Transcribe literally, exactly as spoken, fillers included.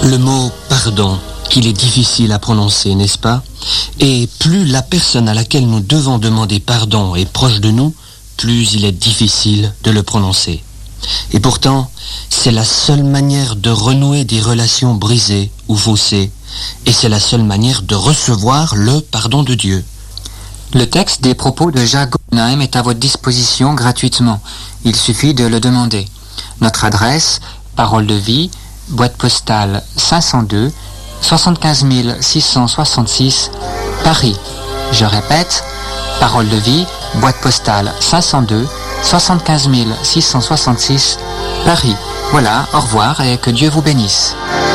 Le mot « pardon », qu'il est difficile à prononcer, n'est-ce pas? Et plus la personne à laquelle nous devons demander pardon est proche de nous, plus il est difficile de le prononcer. Et pourtant, c'est la seule manière de renouer des relations brisées ou faussées, et c'est la seule manière de recevoir le pardon de Dieu. Le texte des propos de Jacques Guggenheim est à votre disposition gratuitement. Il suffit de le demander. Notre adresse, Parole de Vie, boîte postale cinq cent deux, soixante-quinze mille six cent soixante-six, Paris. Je répète, Parole de Vie, boîte postale cinq cent deux, soixante-quinze mille six cent soixante-six, Paris. Voilà, au revoir et que Dieu vous bénisse.